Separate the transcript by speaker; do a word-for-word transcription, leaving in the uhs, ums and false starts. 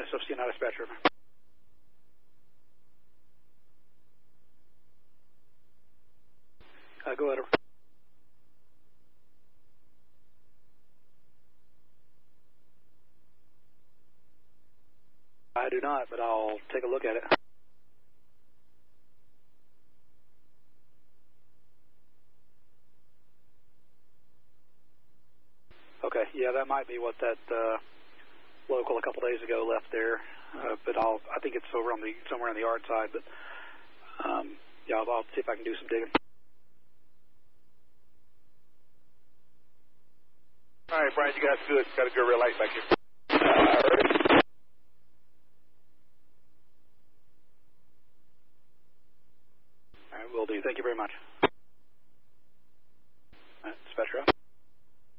Speaker 1: Joseph, C N I dispatcher. Uh, go ahead. Over. I do not, but I'll take a look at it. Okay, yeah, that might be what that uh, local a couple days ago left there, uh, but I'll I think it's over on the somewhere on the yard side. But um, yeah, I'll, I'll see if I can do some digging.
Speaker 2: All right, Brian, you got good. Got a good red light back here.